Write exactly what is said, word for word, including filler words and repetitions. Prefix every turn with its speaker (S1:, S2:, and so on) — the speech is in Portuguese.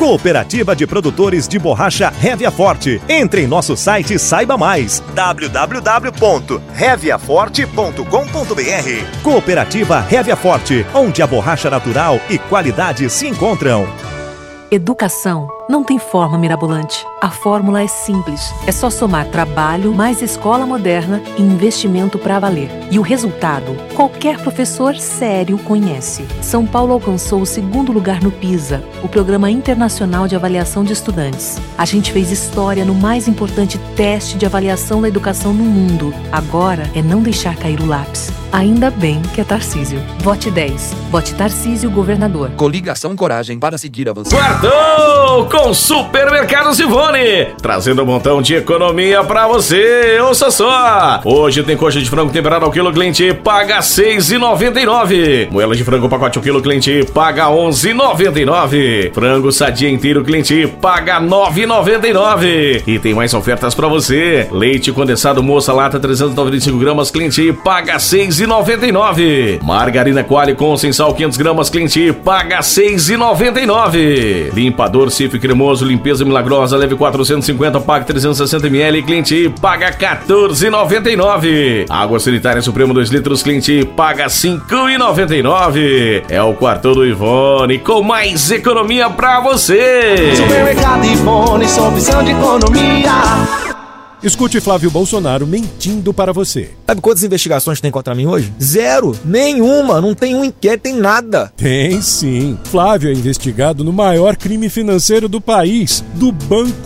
S1: Cooperativa de Produtores de Borracha Révia Forte. Entre em nosso site e saiba mais. w w w ponto révia forte ponto com ponto b r. Cooperativa Révia Forte, onde a borracha natural e qualidade se encontram.
S2: Educação não tem forma mirabolante. A fórmula é simples. É só somar trabalho, mais escola moderna e investimento para valer. E o resultado, qualquer professor sério conhece. São Paulo alcançou o segundo lugar no PISA, o Programa Internacional de Avaliação de Estudantes. A gente fez história no mais importante teste de avaliação da educação no mundo. Agora é não deixar cair o lápis. Ainda bem que é Tarcísio. Vote dez. Vote Tarcísio, governador.
S3: Coligação Coragem para seguir avançando.
S4: Quartou com Supermercados Ivone, trazendo um montão de economia pra você. Ouça só. Hoje tem coxa de frango temperada ao quilo, cliente paga seis reais e noventa e nove centavos. Moela de frango pacote ao quilo, cliente paga onze reais e noventa e nove centavos. Frango sadia inteiro, cliente paga nove reais e noventa e nove centavos. E tem mais ofertas pra você. Leite condensado moça lata trezentos e noventa e cinco gramas, cliente paga seis reais e noventa e nove centavos. Margarina Qualy com sem sal quinhentas gramas, cliente paga seis reais e noventa e nove centavos. Limpador Cif cremoso, limpeza milagrosa, leve quatrocentos e cinquenta, pague trezentos e sessenta mililitros, cliente paga quatorze reais e noventa e nove centavos. Água sanitária Supremo dois litros, cliente paga cinco reais e noventa e nove centavos. É o Quartou do Ivone, com mais economia pra você.
S5: Supermercado Ivone, sua opção de economia.
S6: Escute Flávio Bolsonaro mentindo para você.
S7: Sabe quantas investigações tem contra mim hoje? Zero! Nenhuma! Não tem um inquérito, tem nada!
S6: Tem sim. Flávio é investigado no maior crime financeiro do país, do Banco